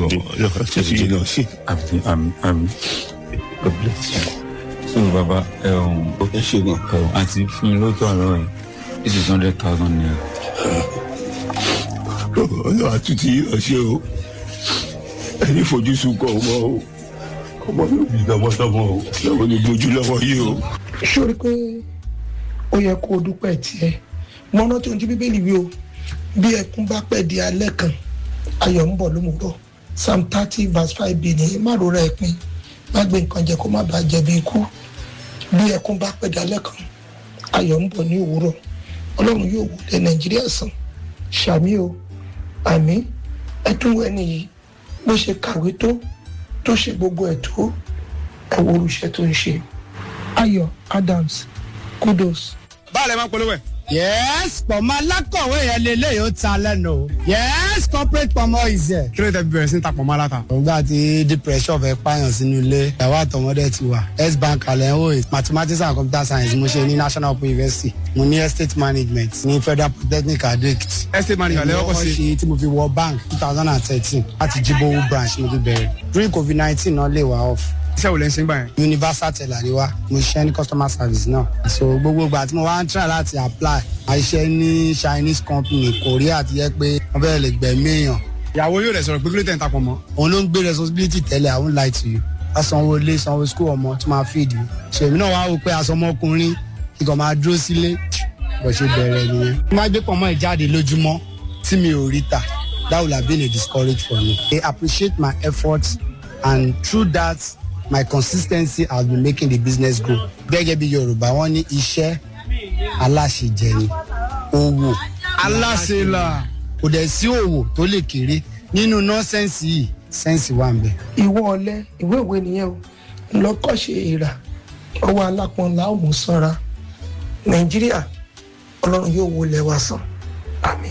God bless you. So baba àti fún mi lóòótọ́ ọ̀rọ̀ ẹ̀ this is 100,000 naira. ọlọ́run àtúntì ọ̀ṣẹ́ o ẹni fojú sunkọ ọmọ o ọmọ yóò bí tọmọtọmọ o lọ́wọ́ ní gbójú lọ́wọ́ yìí o. sórí pé ó yẹ kó o dúpẹ́ tiẹ̀ mọ́nà tó ń jí bíbélì wí o bí ẹkún bá pẹ́ di alẹ́ kan ayọ̀ ń bọ̀ lómùrọ̀ Psalm 30 verse 5b ní má rora ẹ̀pin má gbé nǹkan jẹ kó má bàa jẹ̀bi ikú bí ẹkún bá pẹ́ di alẹ́ kan ayọ̀ ń bọ̀ ní òwúrọ̀ ọlọ́run yóò wọlé Nàìjíríà sàn ṣàmì o àmì ẹtún ẹni yìí bó ṣe kàwé tó ṣe gbogbo ẹ̀ tó ẹ̀wọ̀ olùṣẹ́ tó ń ṣe Ayọ̀ Adams kudos. báàlẹ̀ máa ń polówó ẹ̀. yes pọ̀mọ́ alákọ̀wé yẹn lélẹ̀ yóò ta lẹ́nu o yes corporate pọ̀mọ́ ìṣe. kí ló dé bẹ̀rẹ̀ sí ní ta pọ̀mọ́ aláta. ògbà tí depression fẹ́ pààyàn sínú ilé ìyàwó àtọmọdé ti wà S-Bank alẹ́wò mathematics and computer science mo ṣe ní National Open University mo ní estate management ní Federal Polytechnic Adó-Èkìtì. estate management lẹ́wọ́ kọ́ sí. ṣe tí mo fi wọ bank 2013 láti Jíbówú branch mo fi bẹ̀rẹ̀ during COVID-19 náà lè wà off. iṣẹ́ wo lẹ́ ń ṣe ń gbà yẹn. Universal Teller ni wá mo ṣiṣẹ́ ní customer service náà so gbogbo ìgbà tí mo wá ń try láti apply àìṣe ní Chinese company Korea ti yẹ pé wọ́n fẹ́ẹ́ lè gbẹ̀mí èèyàn. ìyàwó yóò rẹ̀ sọ̀rọ̀ pé kí ló tẹ̀ ń ta pọ̀ mọ́. òun ló ń gbé responsibility tẹ́lẹ̀ I won't lie to you asanwó ilé sanwó school ọmọ tó máa feed you so èmi náà wá wò pé asọmọkùnrin kíkọ máa dúró sílé bó ṣe bẹ̀rẹ̀ nìyẹn. mo máa gbé pọ̀ mọ́ ìjáde lójúmọ́ tí mi ò rí tà that would have been a discourage for me. I appreciate my efforts and through that my consistency has been making the business grow. gẹ́gẹ́ bí Yorùbá wọ́n ní iṣẹ́ aláṣejẹ ni owó aláṣelà. kò dẹ̀ sí òwò tó lè kéré nínú nọ́sẹ̀nsì yìí sẹ́ǹsì wà ń bẹ̀. ìwọ ọ̀lẹ ìwé ìwé nìyẹn o lọkọṣe ìrà ọwọ́ alápọnlá ò mú sanra Nàìjíríà Ọlọ́run yóò wọlé wa sàn àmín.